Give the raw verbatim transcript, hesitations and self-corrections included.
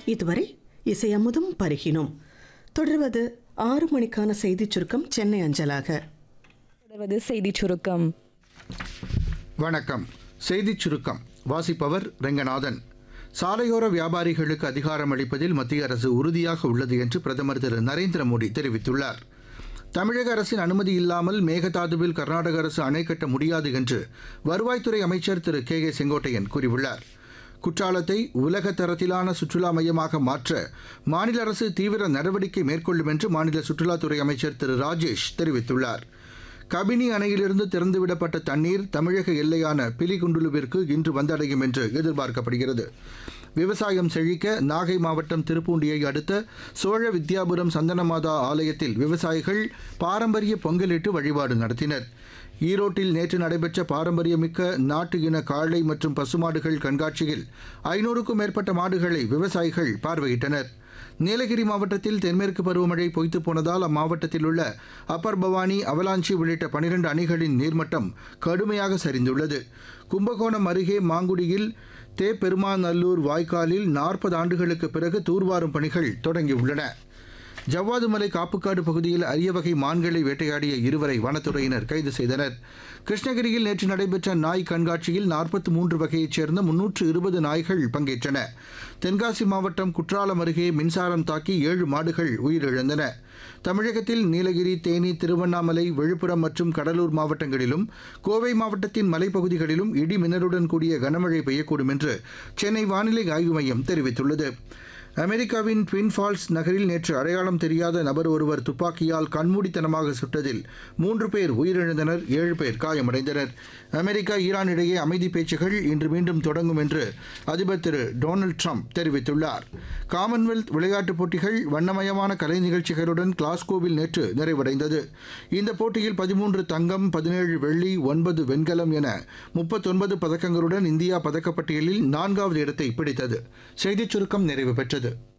இதுவரை இசையமுதும் பருகினோம். தொடர்வது ஆறு மணிக்கான செய்திச் சுருக்கம் சென்னை அஞ்சலாக. தொடர்வது செய்திச் சுருக்கம். வணக்கம். செய்திச் சுருக்கம் வாசிப்பவர் ரெங்கநாதன். சாலையோர வியாபாரிகளுக்கு அதிகாரம் அளிப்பதில் மத்திய அரசு உறுதியாக உள்ளது என்று பிரதமர் திரு நரேந்திர மோடி தெரிவித்துள்ளார். தமிழக அரசின் அனுமதி இல்லாமல் மேகதாதுவில் கர்நாடக அரசு அணை கட்ட முடியாது என்று வருவாய்த்துறை அமைச்சர் திரு கே ஏ செங்கோட்டையன் கூறியுள்ளார். குற்றாலத்தை உலக தரத்திலான சுற்றுலா மையமாக மாற்ற மாநில அரசு தீவிர நடவடிக்கை மேற்கொள்ளும் என்று மாநில சுற்றுலாத்துறை அமைச்சர் திரு ராஜேஷ் தெரிவித்துள்ளார். கபினி அணையிலிருந்து திறந்துவிடப்பட்ட தண்ணீர் தமிழக எல்லையான பிலிகுண்டுலுவிற்கு இன்று வந்தடையும் என்று எதிர்பார்க்கப்படுகிறது. விவசாயம் செழிக்க நாகை மாவட்டம் திருப்பூண்டியை அடுத்த சோழ வித்யாபுரம் சந்தனமாதா ஆலயத்தில் விவசாயிகள் பாரம்பரிய பொங்கலிட்டு வழிபாடு நடத்தினர். ஈரோட்டில் நேற்று நடைபெற்ற பாரம்பரியமிக்க நாட்டு இன காளை மற்றும் பசுமாடுகள் கண்காட்சியில் ஐநூறுக்கும் மேற்பட்ட மாடுகளை விவசாயிகள் பார்வையிட்டனர். நீலகிரி மாவட்டத்தில் தென்மேற்கு பருவமழை பொய்த்து போனதால் அம்மாவட்டத்தில் உள்ள அப்பர் பவானி, அவலாஞ்சி உள்ளிட்ட பனிரண்டு அணைகளின் நீர்மட்டம் கடுமையாக சரிந்துள்ளது. கும்பகோணம் அருகே மாங்குடியில் தேப்பெருமாநல்லூர் வாய்க்காலில் நாற்பது ஆண்டுகளுக்கு பிறகு தூர்வாரும் பணிகள் தொடங்கியுள்ளன. ஜவ்வாது மலை காப்புக்காடு பகுதியில் அரிய வகை மான்களை வேட்டையாடிய இருவரை வனத்துறையினர் கைது செய்தனர். கிருஷ்ணகிரியில் நேற்று நடைபெற்ற நாய் கண்காட்சியில் நாற்பத்தி மூன்று வகையைச் சேர்ந்த முன்னூற்று இருபது நாய்கள் பங்கேற்றன. தென்காசி மாவட்டம் குற்றாலம் அருகே மின்சாரம் தாக்கி ஏழு மாடுகள் உயிரிழந்தன. தமிழகத்தில் நீலகிரி, தேனி, திருவண்ணாமலை, விழுப்புரம் மற்றும் கடலூர் மாவட்டங்களிலும் கோவை மாவட்டத்தின் மலைப்பகுதிகளிலும் இடி மின்னலுடன் கூடிய கனமழை பெய்யக்கூடும் என்று சென்னை வானிலை ஆய்வு மையம் தெரிவித்துள்ளது. அமெரிக்காவின் ட்வின் ஃபால்ஸ் நகரில் நேற்று அடையாளம் தெரியாத நபர் ஒருவர் துப்பாக்கியால் கண்மூடித்தனமாக சுட்டதில் மூன்று பேர் உயிரிழந்தனர், ஏழு பேர் காயமடைந்தனர். அமெரிக்கா ஈரான் இடையே அமைதி பேச்சுகள் இன்று மீண்டும் தொடங்கும் என்று அதிபர் திரு டொனால்டு ட்ரம்ப் தெரிவித்துள்ளார். காமன்வெல்த் விளையாட்டுப் போட்டிகள் வண்ணமயமான கலை நிகழ்ச்சிகளுடன் கிளாஸ்கோவில் நேற்று நிறைவடைந்தது. இந்த போட்டியில் பதிமூன்று தங்கம், பதினேழு வெள்ளி, ஒன்பது வெண்கலம் என முப்பத்தொன்பது பதக்கங்களுடன் இந்தியா பதக்கப்பட்டியலில் நான்காவது இடத்தை பிடித்தது. செய்திச் சுருக்கம் நிறைவு பெற்றது.